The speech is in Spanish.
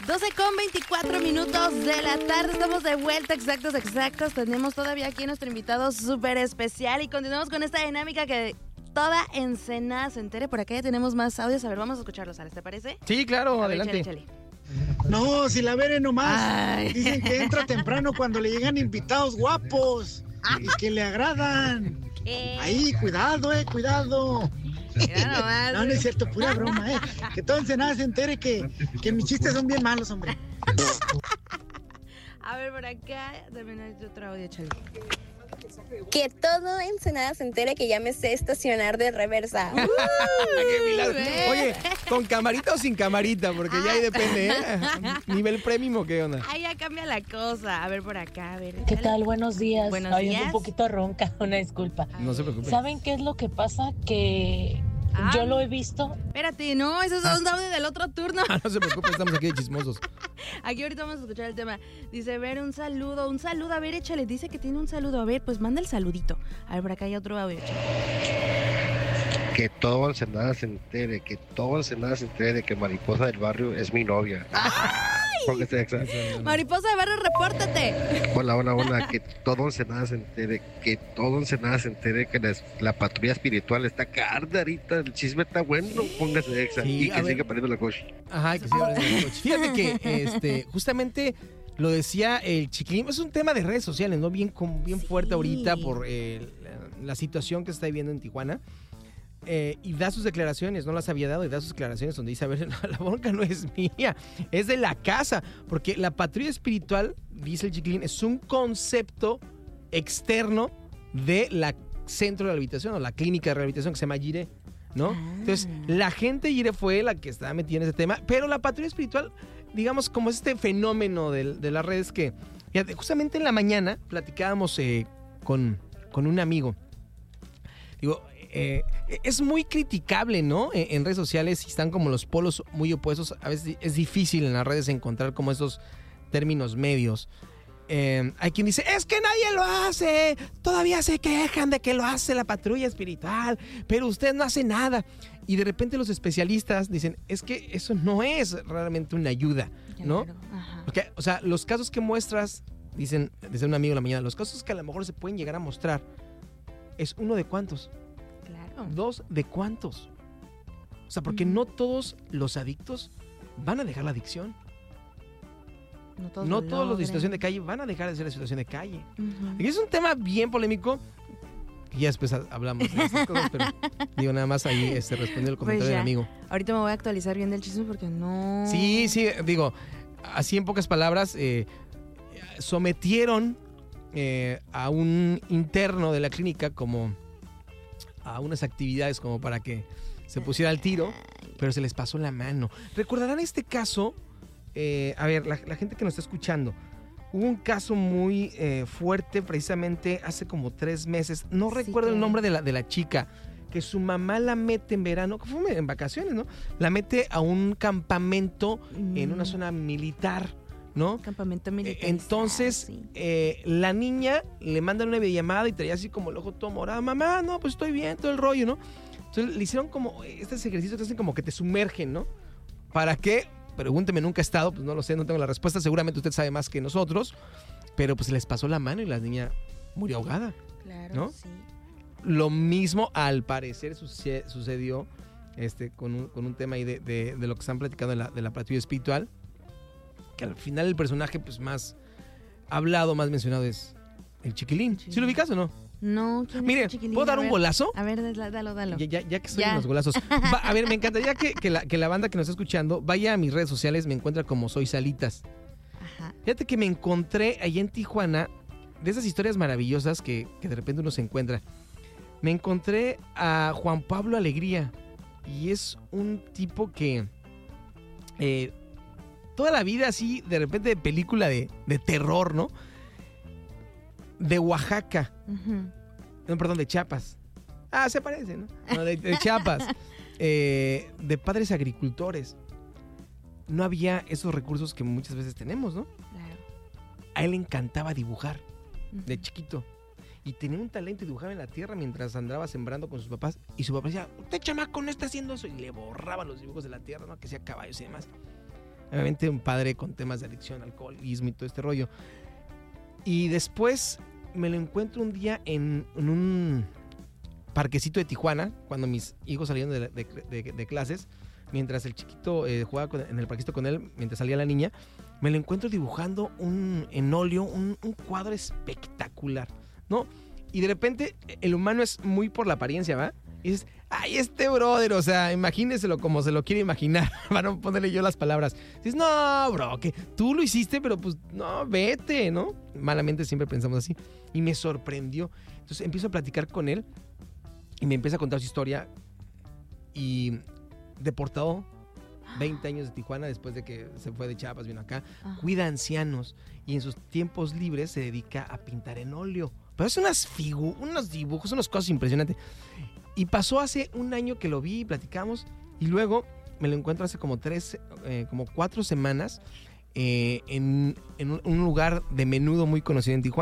12:24 de la tarde, estamos de vuelta, exactos. Tenemos todavía aquí a nuestro invitado súper especial y continuamos con esta dinámica que toda Ensenada se entere. Por acá ya tenemos más audios, a ver, vamos a escucharlos, ¿Alex? ¿Te parece? Sí, claro, adelante. Chale. No, si la Bere nomás. Ay. Dicen que entra temprano cuando le llegan invitados guapos y que le agradan. ¿Qué? Ahí, cuidado. Mira nomás. No, no es cierto, pura broma, Que todo Ensenada se entere que mis chistes son bien malos, hombre. A ver, por acá también hay otro audio, Chale. Que todo Ensenada se entere que ya me sé estacionar de reversa. ¡Qué milagro! Ve. Oye, ¿con camarita o sin camarita? Porque ya ahí depende, ¿eh? ¿Nivel premium o qué onda? Ahí ya cambia la cosa. A ver, por acá, a ver. ¿Qué échale. tal? Buenos días. Buenos Ay, días. ando un poquito ronca, una disculpa. No se preocupe. ¿Saben qué es lo que pasa? Que yo lo he visto. Espérate, no, ese es un audio del otro turno. No se preocupe, estamos aquí de chismosos. Aquí ahorita vamos a escuchar el tema. Dice, ver, un saludo. A ver, échale. Dice que tiene un saludo. A ver, pues manda el saludito. A ver, por acá hay otro audio, échale. Que todo Ensenada se entere, de que Mariposa del Barrio es mi novia. Póngase exa. Mariposa de barrio, repórtate. Hola, que todo Ensenada se entere, que la patrulla espiritual está cardarita, el chisme está bueno, póngase exa. Sí, Y a que ver. siga perdiendo la coche. Ajá, que sí, fíjate que justamente lo decía el Chiquilín, es un tema de redes sociales, ¿no? Bien fuerte ahorita por la situación que se está viviendo en Tijuana. Y da sus declaraciones, no las había dado, y da sus declaraciones donde dice, a ver, la bronca no es mía, es de la casa, porque la patrulla espiritual, dice el Chiquilín, es un concepto externo de la centro de rehabilitación o la clínica de rehabilitación que se llama Yire, ¿no? Entonces, la gente Yire fue la que estaba metida en ese tema, pero la patrulla espiritual, digamos, como es este fenómeno de las redes que, fíjate, justamente en la mañana platicábamos con un amigo. Digo, es muy criticable, ¿no? En redes sociales, si están como los polos muy opuestos, a veces es difícil en las redes encontrar como esos términos medios. Hay quien dice, es que nadie lo hace, todavía se quejan de que lo hace la patrulla espiritual, pero usted no hace nada. Y de repente los especialistas dicen, es que eso no es realmente una ayuda, ¿no? Claro, ajá. Porque, o sea, los casos que muestras, dicen, desde un amigo en la mañana, los casos que a lo mejor se pueden llegar a mostrar, es uno de cuántos. Claro. ¿Dos de cuántos? O sea, porque no todos los adictos van a dejar la adicción. No todos los de situación de calle van a dejar de ser de situación de calle. Y es un tema bien polémico. Y ya después hablamos de estas cosas, pero digo, nada más ahí respondiendo el comentario del amigo. Ahorita me voy a actualizar bien del chisme porque no... Sí, digo, así en pocas palabras, sometieron a un interno de la clínica como a unas actividades como para que se pusiera al tiro, pero se les pasó la mano. ¿Recordarán este caso? A ver, la gente que nos está escuchando, hubo un caso muy fuerte precisamente hace como 3 meses, no recuerdo el nombre de la chica, que su mamá la mete en verano, que fue en vacaciones, ¿no? La mete a un campamento en una zona militar, ¿no? Campamento militar. Entonces, la niña le mandan una videollamada y traía así como el ojo todo morado. Mamá, no, pues estoy bien, todo el rollo, ¿no? Entonces le hicieron como estos ejercicios que hacen como que te sumergen, ¿no? ¿Para qué? Pregúnteme, nunca he estado, pues no lo sé, no tengo la respuesta. Seguramente usted sabe más que nosotros. Pero pues les pasó la mano y la niña murió ahogada. Claro, ¿no? sí. Lo mismo, al parecer, sucedió con un tema ahí de lo que están platicando de la patrulla espiritual. Que al final el personaje pues más hablado, más mencionado es el Chiquilín. ¿Sí lo ubicas o no? No, ¿quién Mire, es el Chiquilín? ¿puedo dar un golazo? A ver, dalo. Ya que estoy en los golazos. A ver, me encantaría que la banda que nos está escuchando vaya a mis redes sociales, me encuentra como Soy Salitas. Ajá. Fíjate que me encontré allá en Tijuana, de esas historias maravillosas que de repente uno se encuentra. Me encontré a Juan Pablo Alegría, y es un tipo que toda la vida así, de repente de película de terror, ¿no? De Oaxaca. No, perdón, de Chiapas. Se parece, ¿no? No, de Chiapas. De padres agricultores. No había esos recursos que muchas veces tenemos, ¿no? Claro. A él le encantaba dibujar de chiquito. Y tenía un talento y dibujaba en la tierra mientras andaba sembrando con sus papás. Y su papá decía, usted chamaco no está haciendo eso. Y le borraban los dibujos de la tierra, ¿no? Que sea caballos y demás. Obviamente un padre con temas de adicción, alcoholismo y todo este rollo. Y después me lo encuentro un día en un parquecito de Tijuana, cuando mis hijos salían de clases, mientras el chiquito jugaba en el parquecito con él, mientras salía la niña, me lo encuentro dibujando en óleo, un cuadro espectacular, ¿no? Y de repente el humano es muy por la apariencia, ¿va? Y dices, ¡ay, este brother! O sea, imagíneselo como se lo quiere imaginar, para no ponerle yo las palabras. Dices, no, bro, que tú lo hiciste, pero pues, no, vete, ¿no? Malamente siempre pensamos así. Y me sorprendió. Entonces empiezo a platicar con él y me empieza a contar su historia. Y deportado, 20 años de Tijuana, después de que se fue de Chiapas, vino acá, cuida ancianos y en sus tiempos libres se dedica a pintar en óleo. Pero hace unos dibujos, unas cosas impresionantes. Y pasó hace un año que lo vi y platicamos, y luego me lo encuentro hace como 4 semanas en un lugar de menudo muy conocido en Tijuana.